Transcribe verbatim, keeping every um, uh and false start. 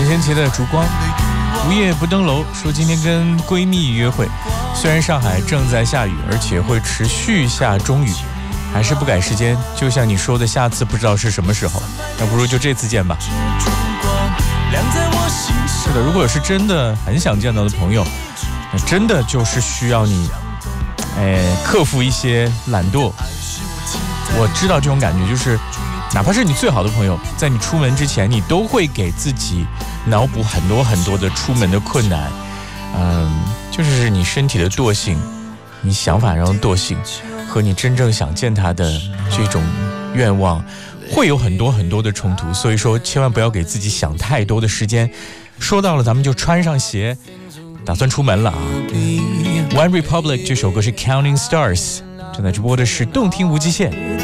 仙旗的烛光，无夜不登楼，说今天跟闺蜜约会，虽然上海正在下雨，而且会持续下中雨，还是不改时间，就像你说的，下次不知道是什么时候，那不如就这次见吧。是的，如果是真的很想见到的朋友，那真的就是需要你哎，克服一些懒惰。我知道这种感觉，就是哪怕是你最好的朋友，在你出门之前，你都会给自己脑补很多很多的出门的困难。嗯，就是你身体的惰性，你想法上的惰性，和你真正想见他的这种愿望，会有很多很多的冲突。所以说，千万不要给自己想太多的时间。说到了，咱们就穿上鞋，打算出门了啊。One Republic 这首歌是 Counting Stars， 正在直播的是动听无极限。